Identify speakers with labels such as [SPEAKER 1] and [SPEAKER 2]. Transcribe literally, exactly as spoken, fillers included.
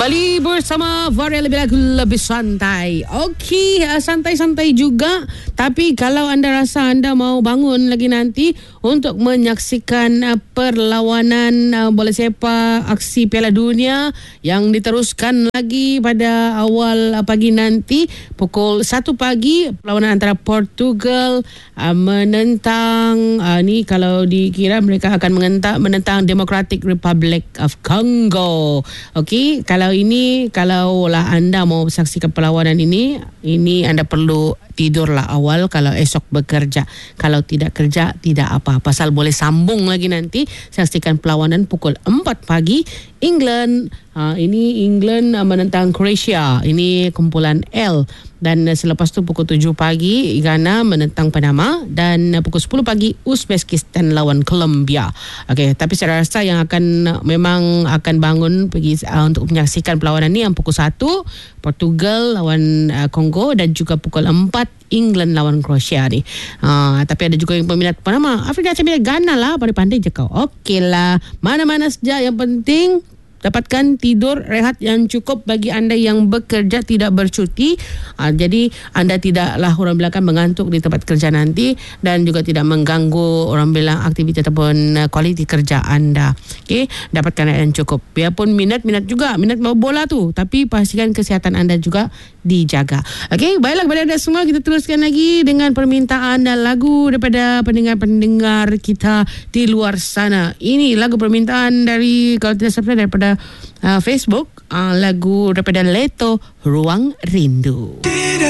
[SPEAKER 1] Kembali bersama Varia Lebih Lagu Lebih Santai. Okey, uh, santai-santai juga. Tapi kalau anda rasa anda mau bangun lagi nanti untuk menyaksikan uh, perlawanan uh, bola sepak aksi Piala Dunia yang diteruskan lagi pada awal uh, pagi nanti pukul satu pagi, perlawanan antara Portugal uh, menentang uh, ni kalau dikira mereka akan menentang, menentang Democratic Republic of Congo. Okey, kalau ini, kalaulah anda mau saksikan perlawanan ini, ini anda perlu tidurlah awal kalau esok bekerja. Kalau tidak kerja, tidak apa. Pasal boleh sambung lagi nanti saksikan perlawanan pukul empat pagi. England, uh, ini England uh, menentang Croatia. Ini kumpulan L. Dan uh, selepas tu pukul tujuh pagi Ghana menentang Panama, dan uh, pukul sepuluh pagi Uzbekistan lawan Colombia. Okey, tapi saya rasa yang akan uh, memang akan bangun pergi uh, untuk menyaksikan perlawanan ni yang pukul satu Portugal lawan uh, Kongo, dan juga pukul empat England lawan Croatia ni. Uh, tapi ada juga yang peminat Panama. Afrika saya minat Ghana lah, pandai-pandai je kau. Okey lah, mana-mana saja, yang penting dapatkan tidur rehat yang cukup bagi anda yang bekerja, tidak bercuti. Uh, jadi anda tidaklah orang belakang mengantuk di tempat kerja nanti, dan juga tidak mengganggu orang bilang aktiviti ataupun uh, kualiti kerja anda. Okey, dapatkan rehat yang cukup. Biarpun minat-minat juga, minat mau bola tu, tapi pastikan kesihatan anda juga dijaga. Okey, baiklah kepada anda semua, kita teruskan lagi dengan permintaan dan lagu daripada pendengar-pendengar kita di luar sana. Ini lagu permintaan dari, kalau tidak salah, daripada Uh, Facebook, uh, lagu daripada Leto, Ruang Rindu.